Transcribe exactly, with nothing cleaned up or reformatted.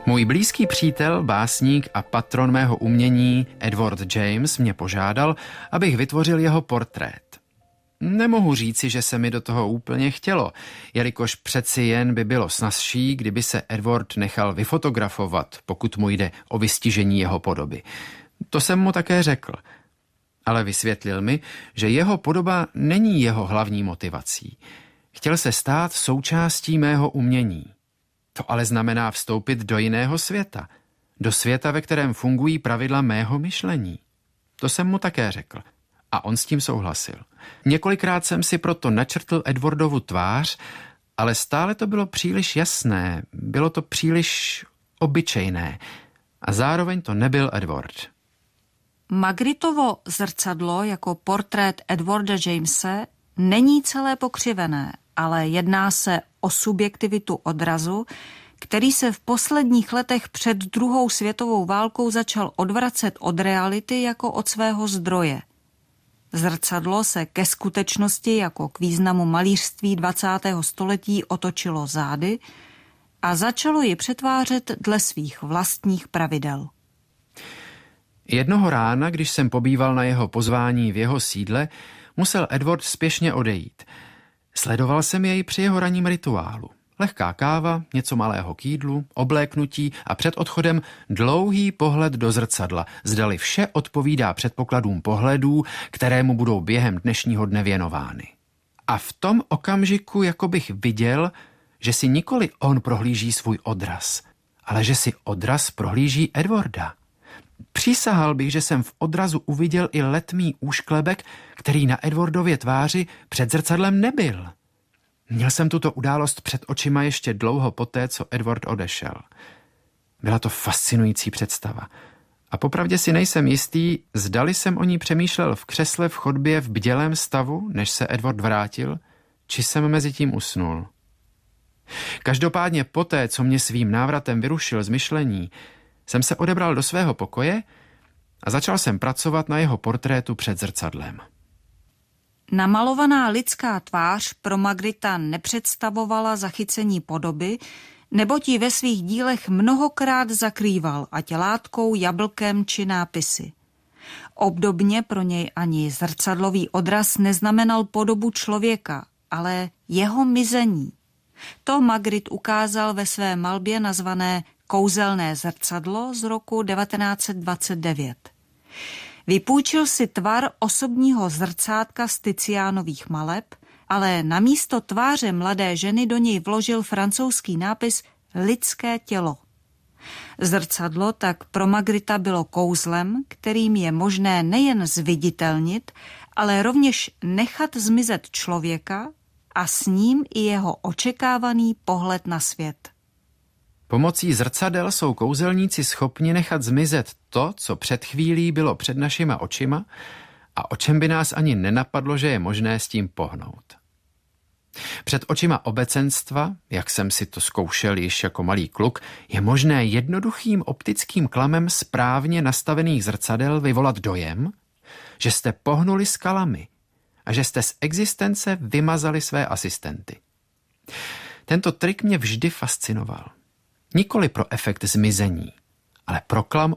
Můj blízký přítel, básník a patron mého umění Edward James mě požádal, abych vytvořil jeho portrét. Nemohu říci, že se mi do toho úplně chtělo, jelikož přeci jen by bylo snazší, kdyby se Edward nechal vyfotografovat, pokud mu jde o vystižení jeho podoby. To jsem mu také řekl. Ale vysvětlil mi, že jeho podoba není jeho hlavní motivací. Chtěl se stát součástí mého umění. To ale znamená vstoupit do jiného světa. Do světa, ve kterém fungují pravidla mého myšlení. To jsem mu také řekl. A on s tím souhlasil. Několikrát jsem si proto načrtl Edwardovu tvář, ale stále to bylo příliš jasné, bylo to příliš obyčejné. A zároveň to nebyl Edward. Magrittovo zrcadlo jako portrét Edwarda Jamese není celé pokřivené, ale jedná se o subjektivitu odrazu, který se v posledních letech před druhou světovou válkou začal odvracet od reality jako od svého zdroje. Zrcadlo se ke skutečnosti jako k významu malířství dvacátého století otočilo zády a začalo ji přetvářet dle svých vlastních pravidel. Jednoho rána, když jsem pobýval na jeho pozvání v jeho sídle, musel Edward spěšně odejít. Sledoval jsem jej při jeho ranním rituálu. Lehká káva, něco malého k jídlu, obléknutí a před odchodem dlouhý pohled do zrcadla, zdali vše odpovídá předpokladům pohledů, kterému budou během dnešního dne věnovány. A v tom okamžiku jako bych viděl, že si nikoli on prohlíží svůj odraz, ale že si odraz prohlíží Edwarda. Přísahal bych, že jsem v odrazu uviděl i letmý úšklebek, který na Edwardově tváři před zrcadlem nebyl. Měl jsem tuto událost před očima ještě dlouho poté, co Edward odešel. Byla to fascinující představa. A popravdě si nejsem jistý, zdali jsem o ní přemýšlel v křesle v chodbě v bdělém stavu, než se Edward vrátil, či jsem mezi tím usnul. Každopádně poté, co mě svým návratem vyrušil z myšlení, jsem se odebral do svého pokoje a začal jsem pracovat na jeho portrétu před zrcadlem. Namalovaná lidská tvář pro Magritta nepředstavovala zachycení podoby, neboť ji ve svých dílech mnohokrát zakrýval, ať látkou, jablkem či nápisy. Obdobně pro něj ani zrcadlový odraz neznamenal podobu člověka, ale jeho mizení. To Magritte ukázal ve své malbě nazvané Kouzelné zrcadlo z roku devatenáct set dvacet devět. Vypůjčil si tvar osobního zrcátka z Tizianových maleb, ale namísto tváře mladé ženy do něj vložil francouzský nápis Lidské tělo. Zrcadlo tak pro Magritta bylo kouzlem, kterým je možné nejen zviditelnit, ale rovněž nechat zmizet člověka a s ním i jeho očekávaný pohled na svět. Pomocí zrcadel jsou kouzelníci schopni nechat zmizet to, co před chvílí bylo před našima očima a o čem by nás ani nenapadlo, že je možné s tím pohnout. Před očima obecenstva, jak jsem si to zkoušel již jako malý kluk, je možné jednoduchým optickým klamem správně nastavených zrcadel vyvolat dojem, že jste pohnuli skalami a že jste z existence vymazali své asistenty. Tento trik mě vždy fascinoval. Nikoli pro efekt zmizení, ale pro klam